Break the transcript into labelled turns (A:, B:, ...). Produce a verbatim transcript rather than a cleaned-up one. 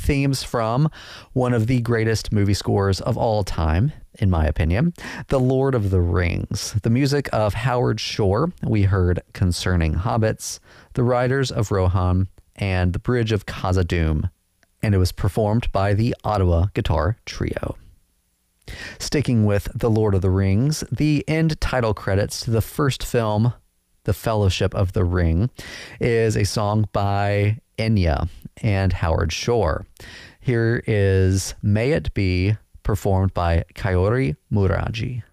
A: themes from one of the greatest movie scores of all time, in my opinion, The Lord of the Rings. The music of Howard Shore. We heard Concerning Hobbits, The Riders of Rohan, and The Bridge of Khazad-dûm, and it was performed by the Ottawa Guitar Trio. Sticking with The Lord of the Rings, the end title credits to the first film, The Fellowship of the Ring, is a song by Enya and Howard Shore. Here is May It Be, performed by Kaori Muraji.